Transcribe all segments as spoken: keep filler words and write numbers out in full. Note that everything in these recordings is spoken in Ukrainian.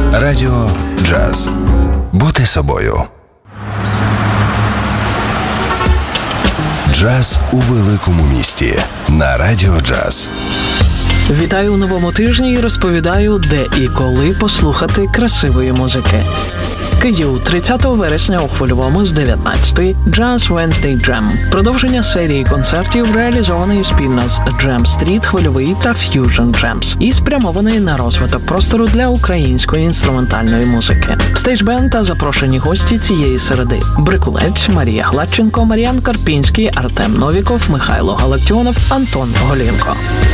Радіо Джаз. Бути собою. Джаз у великому місті на Радіо Джаз. Вітаю у новому тижні і розповідаю, де і коли послухати красивої музики. Київ, тридцятого вересня у Хвильовому з дев'ятнадцятої Jazz Wednesday Jam. Продовження серії концертів, реалізованої спільно з Jam Street, Хвильовий та Fusion Jams і спрямованої на розвиток простору для української інструментальної музики. Стейдж-бенд та запрошені гості цієї середи: Брикулець, Марія Гладченко, Мар'ян Карпінський, Артем Новіков, Михайло Галактіонов, Антон Голінко.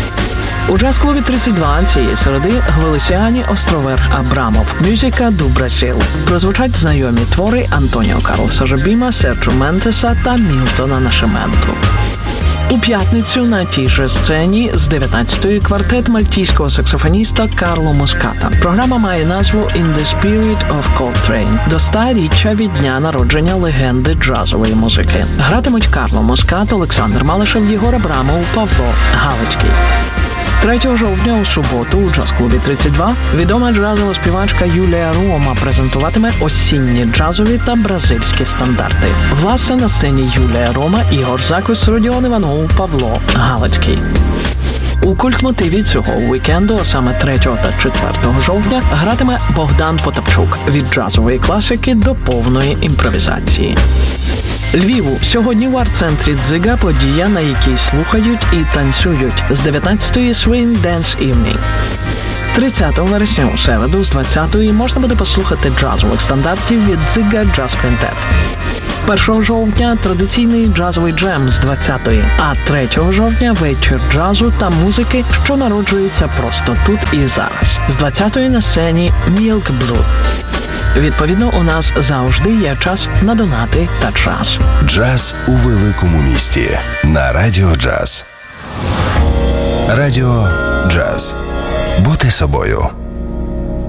У джаз-клубі тридцять два цієї середи Гвелісіані, Островер, Абрамов, Мюзика ду Бразил. Прозвучать знайомі твори Антоніо Карлоса Жабіма, Серджо Ментеса та Мілтона Нашименту. У п'ятницю на тій же сцені з дев'ятнадцятої квартет мальтійського саксофоніста Карло Муската. Програма має назву «In the Spirit of Coltrane» до ста-річчя від дня народження легенди джазової музики. Гратимуть Карло Мускат, Олександр Малишев, Єгор Абрамов, Павло Галицький. третього жовтня у суботу у джаз-клубі тридцять два відома джазова співачка Юлія Рома презентуватиме осінні джазові та бразильські стандарти. Власне, на сцені Юлія Рома, Ігор Закус, Родіон Іванов, Павло Галицький. У культмотиві цього уікенду, а саме третього та четвертого жовтня, гратиме Богдан Потапчук від джазової класики до повної імпровізації. Львіву. Сьогодні в арт-центрі «Дзига» подія, на якій слухають і танцюють з дев'ятнадцятої Swing Dance Evening. тридцятого вересня у середу з двадцятої можна буде послухати джазових стандартів від «Дзига Jazz Quintet». першого жовтня традиційний джазовий джем з двадцятої, а третього жовтня вечір джазу та музики, що народжується просто тут і зараз. З двадцятої на сцені Milk Blue. Відповідно, у нас завжди є час на донати та час. Джаз у великому місті на Радіо Джаз. Радіо Джаз. Бути собою.